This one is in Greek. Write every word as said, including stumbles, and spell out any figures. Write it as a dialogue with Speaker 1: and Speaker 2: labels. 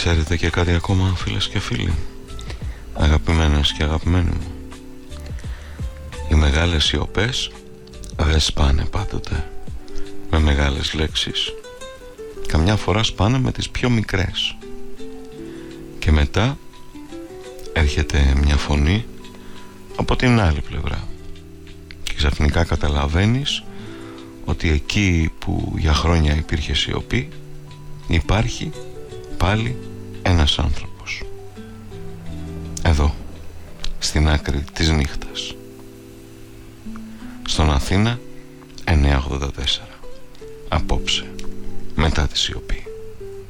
Speaker 1: Ξέρετε και κάτι ακόμα, φίλες και φίλοι, αγαπημένες και αγαπημένοι μου? Οι μεγάλες σιωπές δεν σπάνε πάντοτε με μεγάλες λέξεις. Καμιά φορά σπάνε με τις πιο μικρές. Και μετά έρχεται μια φωνή από την άλλη πλευρά και ξαφνικά καταλαβαίνεις ότι εκεί που για χρόνια υπήρχε σιωπή, υπάρχει πάλι ένας άνθρωπος. Εδώ, στην άκρη της νύχτας. Στον Αθήνα εννιακόσια ογδόντα τέσσερα. Απόψε, μετά τη σιωπή.